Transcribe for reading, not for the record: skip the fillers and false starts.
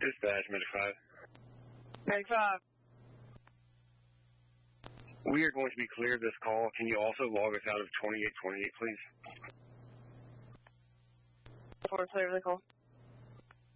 Dispatch, Medic 5. Medic 5. We are going to be cleared this call. Can you also log us out of 2828, please? We're clear the call.